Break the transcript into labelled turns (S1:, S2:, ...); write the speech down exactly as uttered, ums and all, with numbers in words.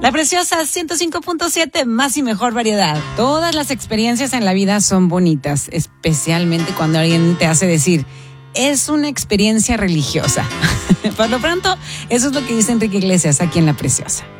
S1: La Preciosa ciento cinco punto siete, más y mejor variedad. Todas las experiencias en la vida son bonitas, especialmente cuando alguien te hace decir, es una experiencia religiosa. Por lo pronto, eso es lo que dice Enrique Iglesias aquí en La Preciosa.